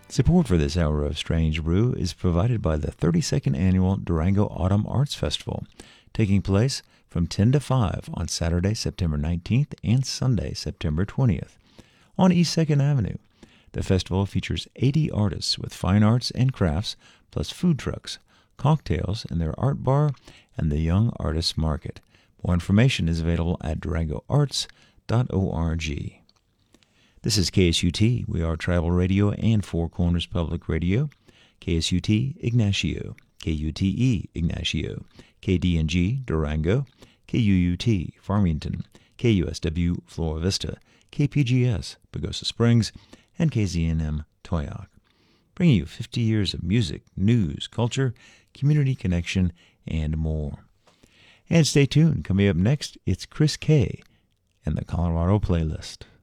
Support for this hour of Strange Brew is provided by the 32nd Annual Durango Autumn Arts Festival, taking place from 10 to 5 on Saturday, September 19th and Sunday, September 20th, on East 2nd Avenue. The festival features 80 artists with fine arts and crafts, plus food trucks, cocktails in their art bar, and the Young Artists Market. More information is available at durangoarts.org. This is KSUT. We are Tribal Radio and Four Corners Public Radio. KSUT, Ignacio. KUTE, Ignacio. KDNG, Durango. KUUT, Farmington. KUSW, Flora Vista. KPGS, Pagosa Springs. And KZNM, Toyoak. Bringing you 50 years of music, news, culture, community connection, and more. And stay tuned. Coming up next, it's Chris K. and the Colorado Playlist.